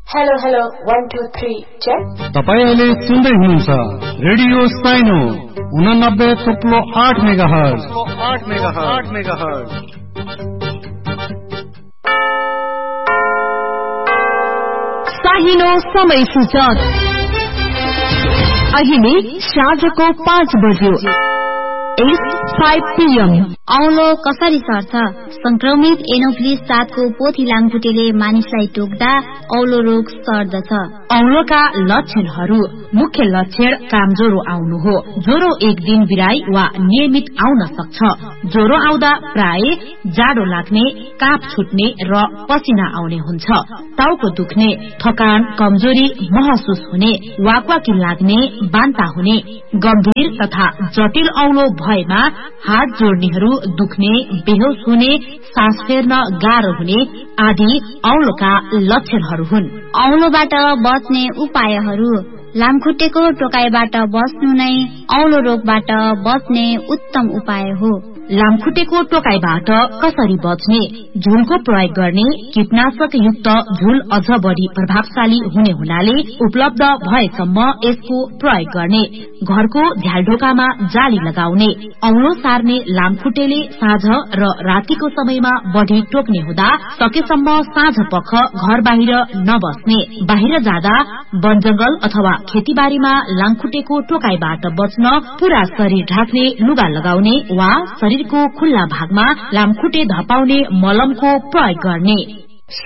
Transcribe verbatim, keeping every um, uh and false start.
Hello hello one two three check. तपाईँ अहिले सुन्दै हुनुहुन्छ रेडियो साइनो उनानब्बे थुप्लो आठ मेगा हर्ज आठ मेगा हर्ज आठ मेगा हर्ज। साहिनो समय सूचक अहिले साँझको पाँच बज्यो फाइभ पीएम। औलो कसरी सर्छ? संक्रमित एनोफिलिस सातको पोथी लामखुट्टेले मानिसलाई टोक्दा औलो रोग सर्दछ। औलोका लक्षणहरू: मुख्य लक्षण काम ज्वरो आउनु हो। ज्वरो एक दिन बिराई वा नियमित आउन सक्छ। ज्वरो आउँदा प्राय जाडो लाग्ने, काप छुट्ने र पसिना आउने हुन्छ। टाउको दुख्ने, थकान, कमजोरी महसुस हुने, वाकवाकी लाग्ने, बान्ता हुने। गम्भीर तथा जटिल औलो भएमा हात जोड्नेहरू दुख्ने, बेहोस हुने, सास फेर्न गाह्रो हुने आदि औलोका लक्षणहरू हुन्। औलोबाट बच्ने उपायहरू: लामखुट्टेको टोकाइबाट बच्नु नै औलो रोगबाट बच्ने उत्तम उपाय हो। लामखुट्टेको टोकाइबाट कसरी बच्ने? झुलको प्रयोग गर्ने। कीटनाशक युक्त झुल अझ बढी प्रभावशाली हुने हुनाले उपलब्ध भएसम्म यसको प्रयोग गर्ने। घरको झ्यालढोकामा जाली लगाउने। औलो सार्ने लामखुट्टेले साँझ र रातिको समयमा बढी टोक्ने हुँदा सकेसम्म साँझ पख घर बाहिर नबस्ने। बाहिर जाँदा वनजंगल अथवा खेतीबारीमा लामखुट्टेको टोकाइबाट बच्न पूरा शरीर ढाक्ने लुगा लगाउने वा शरीरको खुल्ला भागमा लामखुट्टे धपाउने मलमको प्रयोग गर्ने।